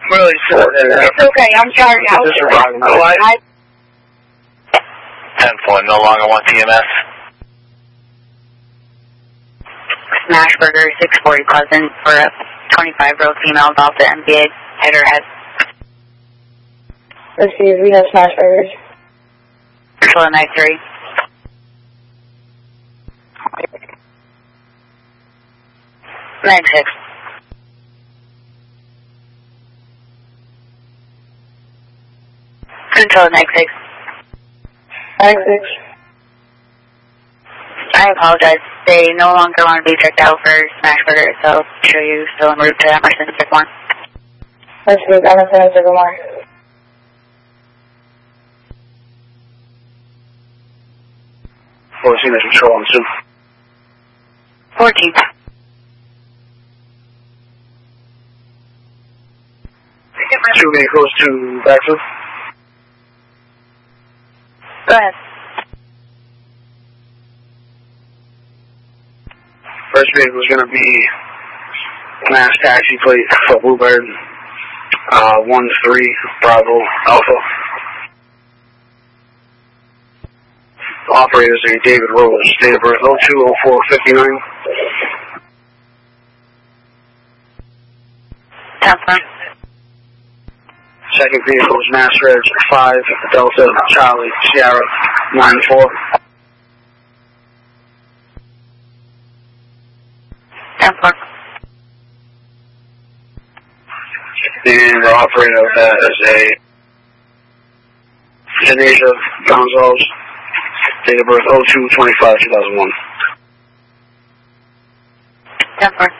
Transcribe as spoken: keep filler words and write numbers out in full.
Really sorry. It's okay, I'm sorry. I was surviving my life. I, ten four, no longer want T M S. Smashburger, six forty Pleasant, for a twenty-five-year-old female about the M B A, hit her head. Let's see if we have Smashburgers. Control night three. Night six. Control night six. Night six. I apologize. They no longer want to be checked out for Smashburger, so I'll show you still en route to Emerson Sycamore. Let's see, Emerson and Sycamore. fourteen is control on two. fourteen. Two vehicles to backfield. Go ahead. First vehicle is going to be mass taxi plate for Bluebird, uh, one three Bravo Alpha. Operators are David Rose, date of birth oh two oh four fifty-nine. ten four. Second vehicle is Mass Reg five Delta Charlie Sierra nine four. ten four. And the operator of that is a Janasia Gonzalez, date of birth oh two twenty-five two thousand one. ten four.